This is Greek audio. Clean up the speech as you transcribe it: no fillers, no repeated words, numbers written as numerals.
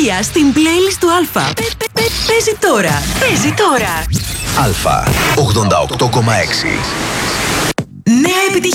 επιτυχία στην playlist του Αλφα. Παίζει τώρα. Παίζει τώρα. Αλφα 88,6. Νέα επιτυχία.